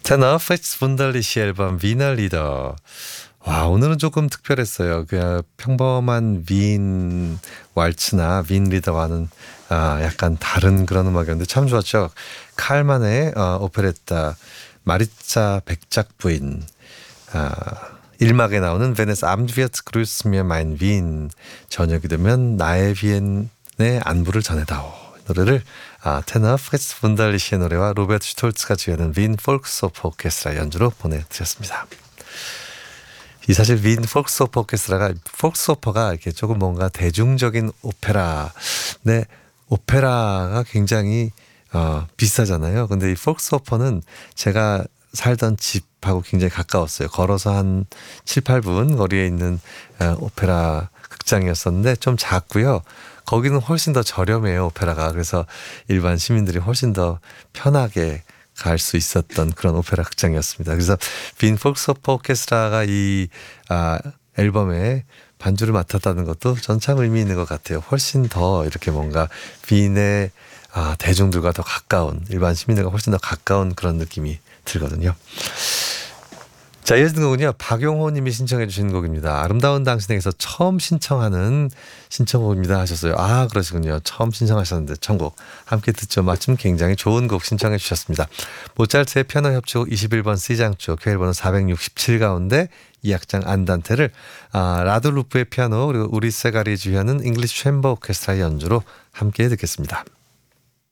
테너 페츠 분달리시 앨범 위너 리더. 와, 오늘은 조금 특별했어요. 그 평범한 윈 왈츠나 윈 리더와는 약간 다른 그런 음악이었는데 참 좋았죠. 칼만의 오페레타 마리차 백작 부인, 1막에 나오는 베네스 암비어트 그루스미어 마인 윈, 저녁이 되면 나의 비엔의 안부를 전해다오. 노래를 테너 페츠 분달리시의 노래와 로베르트 슈톨츠가 지휘하는 윈 폴크소프 오케스트라 연주로 보내드렸습니다. 이 사실 윈 폴크소프 오케스트라가 폴크소퍼가 이렇게 조금 뭔가 대중적인 오페라, 네, 오페라가 굉장히 비싸잖아요. 근데 이 폴크소퍼는 제가 살던 집하고 굉장히 가까웠어요. 걸어서 한 7, 8분 거리에 있는 오페라 극장이었었는데 좀 작고요. 거기는 훨씬 더 저렴해요, 오페라가. 그래서 일반 시민들이 훨씬 더 편하게 갈 수 있었던 그런 오페라 극장이었습니다. 그래서 빈 폴크소퍼 오케스트라가 이 앨범에 반주를 맡았다는 것도 전 참 의미 있는 것 같아요. 훨씬 더 이렇게 뭔가 빈의 대중들과 더 가까운, 일반 시민들과 훨씬 더 가까운 그런 느낌이 들거든요. 자, 이어진 곡은요, 박용호 님이 신청해 주신 곡입니다. 아름다운 당신에게서 처음 신청하는 신청곡입니다 하셨어요. 그러시군요. 처음 신청하셨는데 천곡 함께 듣죠. 마침 굉장히 좋은 곡 신청해 주셨습니다. 모차르트의 피아노 협주곡 21번 C장조 쾌일번호 467 가운데 2악장 안단테를 라돌루프의 피아노 그리고 우리 세가리 주휘하는 잉글리시 챔버 오케스트라의 연주로 함께 듣겠습니다.